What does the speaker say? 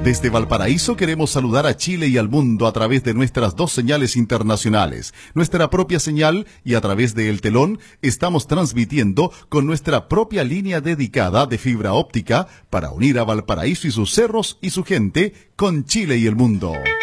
Desde Valparaíso queremos saludar a Chile y al mundo a través de nuestras dos señales internacionales, nuestra propia señal y a través de El Telón estamos transmitiendo con nuestra propia línea dedicada de fibra óptica para unir a Valparaíso y sus cerros y su gente con Chile y el mundo.